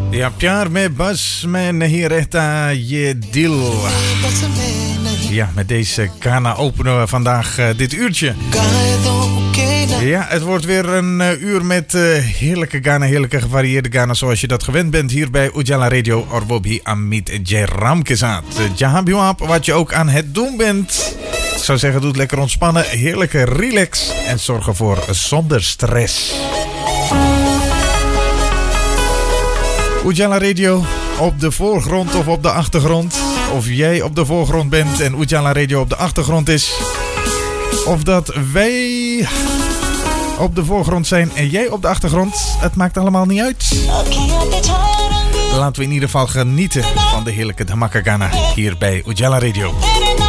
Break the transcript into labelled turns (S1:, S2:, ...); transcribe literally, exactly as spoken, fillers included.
S1: या प्यार में बस में नहीं रहता ये dil. Ja, met deze Ghana openen we vandaag uh, dit uurtje. Ja, het wordt weer een uh, uur met uh, heerlijke Ghana, heerlijke gevarieerde Ghana zoals je dat gewend bent hier bij Ujala Radio. Orwobi Amit Jeram Kesat. Jahabiwap, wat je ook aan het doen bent. Ik zou zeggen, doe het lekker ontspannen, heerlijke relax en zorg ervoor zonder stress. Ujala Radio op de voorgrond of op de achtergrond. Of jij op de voorgrond bent en Ujala Radio op de achtergrond is. Of dat wij op de voorgrond zijn en jij op de achtergrond. Het maakt allemaal niet uit. Laten we in ieder geval genieten van de heerlijke Dhamaka Ghana hier bij Ujala Radio.